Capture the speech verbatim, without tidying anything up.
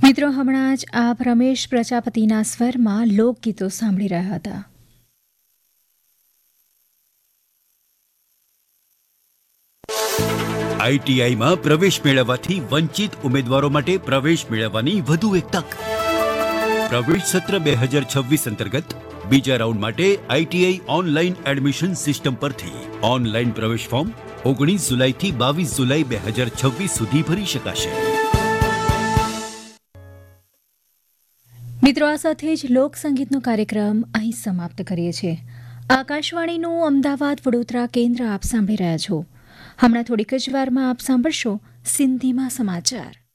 મિત્રો, હમણાં જ આપ રમેશ પ્રજાપતિના સ્વરમાં લોકગીતો સાંભળી રહ્યા હતા. આઈટીઆઈમાં પ્રવેશ મેળવવાથી વંચિત ઉમેદવારો માટે પ્રવેશ મેળવવાની વધુ એક તક. પ્રવેશ સત્ર બે હજાર છવ્વીસ અંતર્ગત બીજા રાઉન્ડ માટે આઈટીઆઈ ઓનલાઈન એડમિશન સિસ્ટમ પરથી ઓનલાઈન પ્રવેશ ફોર્મ ઓગણીસ જુલાઈથી બાવીસ જુલાઈ બે હજાર છવ્વીસ સુધી ભરી શકાશે. મિત્રો, આ સાથે જ લોકસંગીતનો કાર્યક્રમ અહીં સમાપ્ત કરીએ છીએ. આકાશવાણીનું અમદાવાદ વડોદરા કેન્દ્ર આપ સાંભળી રહ્યા છો. હમણાં થોડીક જ વારમાં આપ સાંભળશો સિંધીમાં સમાચાર.